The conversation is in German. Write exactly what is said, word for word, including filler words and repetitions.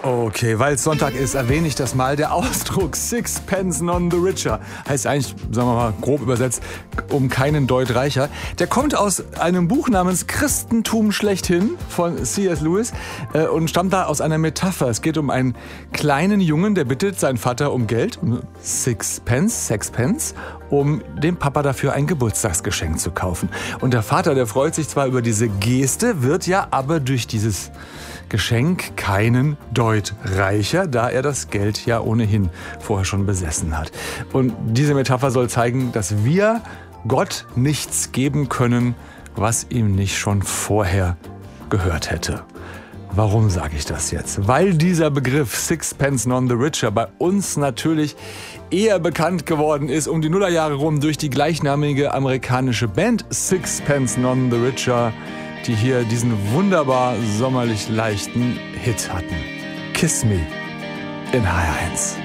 Okay, weil es Sonntag ist, erwähne ich das mal. Der Ausdruck Sixpence none the richer heißt eigentlich, sagen wir mal grob übersetzt, um keinen Deut reicher. Der kommt aus einem Buch namens Christentum schlechthin von C S Lewis äh, und stammt da aus einer Metapher. Es geht um einen kleinen Jungen, der bittet seinen Vater um Geld, um Sixpence, Sexpence, um dem Papa dafür ein Geburtstagsgeschenk zu kaufen. Und der Vater, der freut sich zwar über diese Geste, wird ja aber durch dieses Geschenk keinen Deut reicher, da er das Geld ja ohnehin vorher schon besessen hat. Und diese Metapher soll zeigen, dass wir Gott nichts geben können, was ihm nicht schon vorher gehört hätte. Warum sage ich das jetzt? Weil dieser Begriff Sixpence none the richer bei uns natürlich eher bekannt geworden ist um die Nullerjahre rum durch die gleichnamige amerikanische Band Sixpence none the richer, die hier diesen wunderbar sommerlich leichten Hit hatten. Kiss Me in H R eins.